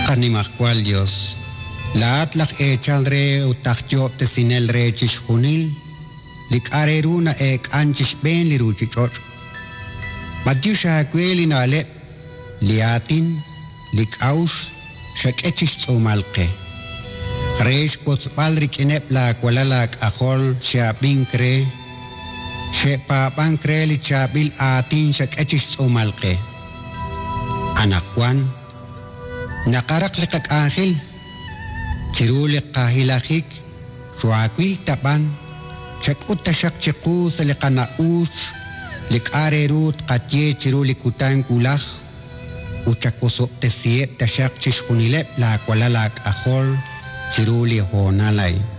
Qanimacual Dios. La atlaq echalre utakyo tesinel re chishunil. Lik areruna ek anchish ben liruchichor. Madiusha kweli na alep. Liatin. Lik aus. Shak echish tsumalke. Reish potsbalrik inep la kualalak ahol siapin kre. Shepa pankre li chabil atin shak echish tsumalke. Anakwan. Nakarak likak angel. Chirulik kahilakik. Suakwil tapan. Chakut tasyak chiku sa likana us. Lik arerut katye chirulik utang kulak. Uchakusok tesiyep tasyak chishkunilep la kualalak ahol. Chiruli honalay.